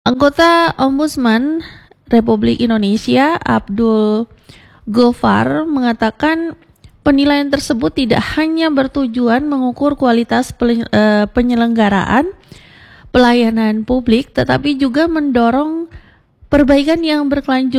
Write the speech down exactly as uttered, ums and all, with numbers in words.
Anggota Ombudsman Republik Indonesia Abdul Ghoffar mengatakan penilaian tersebut tidak hanya bertujuan mengukur kualitas penyelenggaraan pelayanan publik, tetapi juga mendorong perbaikan yang berkelanjutan